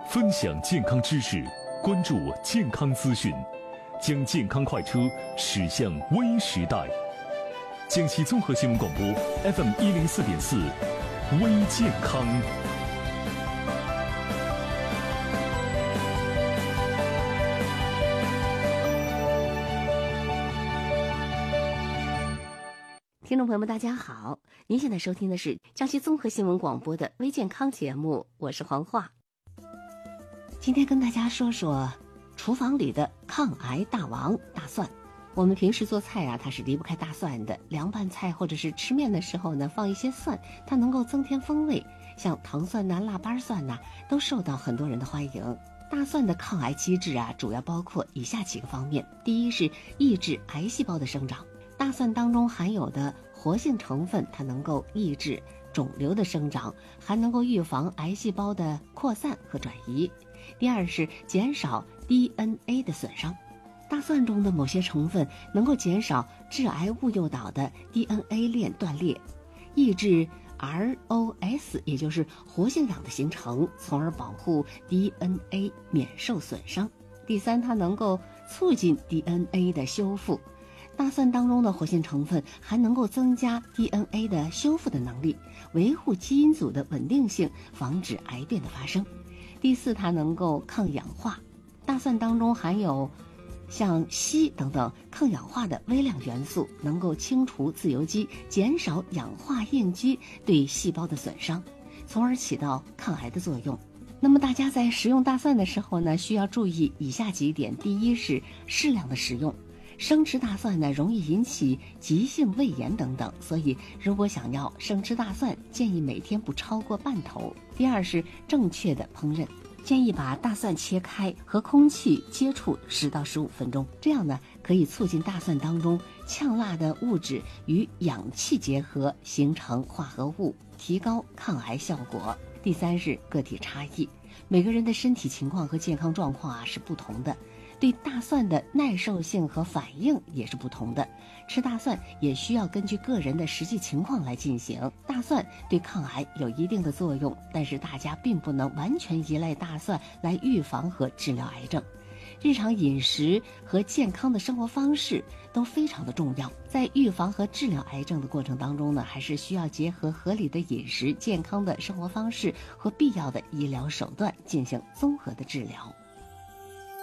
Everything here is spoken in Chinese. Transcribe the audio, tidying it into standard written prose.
分享健康知识，关注健康资讯，将健康快车驶向微时代。江西综合新闻广播 FM 104.4，微健康。 听众朋友们，大家好！您现在收听的是江西综合新闻广播的微健康节目，我是黄华。今天跟大家说说厨房里的抗癌大王大蒜。我们平时做菜啊，它是离不开大蒜的。凉拌菜或者是吃面的时候呢，放一些蒜，它能够增添风味。像糖蒜呐、腊八蒜呐，都受到很多人的欢迎。大蒜的抗癌机制啊，主要包括以下几个方面：第一是抑制癌细胞的生长。大蒜当中含有的活性成分，它能够抑制肿瘤的生长，还能够预防癌细胞的扩散和转移。第二是减少 DNA 的损伤，大蒜中的某些成分能够减少致癌物诱导的 DNA 链断裂，抑制 ROS 也就是活性氧的形成，从而保护 DNA 免受损伤。第三，它能够促进 DNA 的修复。大蒜当中的活性成分还能够增加 DNA 的修复的能力，维护基因组的稳定性，防止癌变的发生。第四，它能够抗氧化。大蒜当中含有像硒等等抗氧化的微量元素，能够清除自由基，减少氧化应激对细胞的损伤，从而起到抗癌的作用。那么大家在食用大蒜的时候呢，需要注意以下几点。第一是适量的食用。生吃大蒜呢，容易引起急性胃炎等等，所以如果想要生吃大蒜，建议每天不超过半头。第二是正确的烹饪，建议把大蒜切开，和空气接触10到15分钟，这样呢可以促进大蒜当中呛辣的物质与氧气结合，形成化合物，提高抗癌效果。第三是个体差异，每个人的身体情况和健康状况啊是不同的，对大蒜的耐受性和反应也是不同的，吃大蒜也需要根据个人的实际情况来进行。大蒜对抗癌有一定的作用，但是大家并不能完全依赖大蒜来预防和治疗癌症。日常饮食和健康的生活方式都非常的重要，在预防和治疗癌症的过程当中呢，还是需要结合合理的饮食、健康的生活方式和必要的医疗手段进行综合的治疗。